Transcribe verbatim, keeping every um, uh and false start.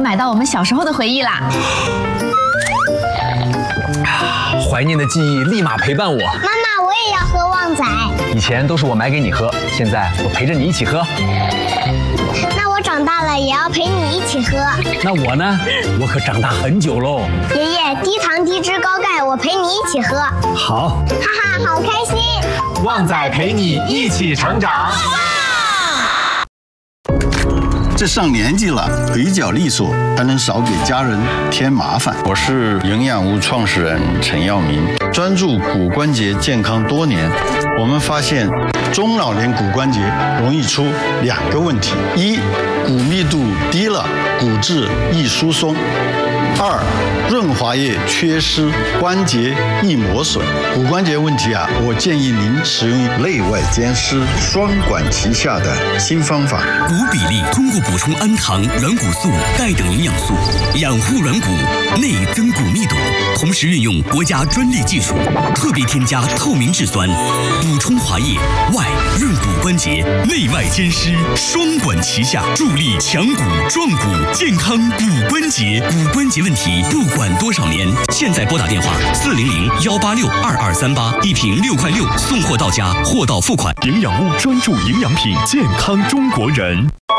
买到我们小时候的回忆啦。 怀念的记忆立马陪伴我。 妈妈，我也要喝旺仔。 以前都是我买给你喝，现在我陪着你一起喝。 那我长大了也要陪你一起喝。 那我呢？我可长大很久喽。 爷爷，低糖低脂高钙，我陪你一起喝。 好， 哈哈，好开心！ 旺仔陪你一起成长。 这上年纪了，腿脚利索，才能少给家人添麻烦。 我是营养屋创始人陈耀明，专注骨关节健康多年。我们发现，中老年骨关节容易出两个问题：一，骨密度低了，骨质易疏松；二，润滑液缺失，关节易磨损。骨关节问题啊，我建议您使用内外兼施、双管齐下的新方法。 骨比例通过补充氨糖、软骨素、钙等营养素，养护软骨，内增骨密度，同时运用国家专利技术，特别添加透明质酸，补充滑液，外润骨关节，内外兼施，双管齐下，助力强骨壮骨，健康骨关节。骨关节问题不管多少年，现在拨打电话四零零幺八六二二三八，一瓶六块六，送货到家，货到付款。 营养屋专注营养品，健康中国人。